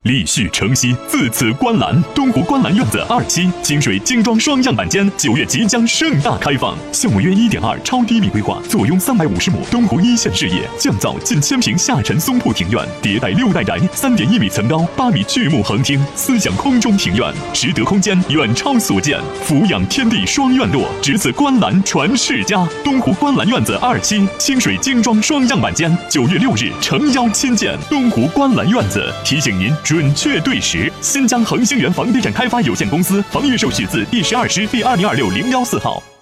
立续承熙，自此观澜。东湖观澜院子2期清水精装双样板间9月即将盛大开放，项目约1.2超低密规划，坐拥350亩东湖一线事业，降噪近1000平下沉松铺庭院，迭代6代宅，3.1米层高，8米巨木横厅，思想空中庭院，值得空间远超所见，俯仰天地双院落，值此观澜传世家。东湖观澜院子2期清水精装双样板间9月6日诚邀亲见。东湖观澜院子提醒您准确对时。新疆恒星源房地产开发有限公司房预售序字第12师第2026-014号。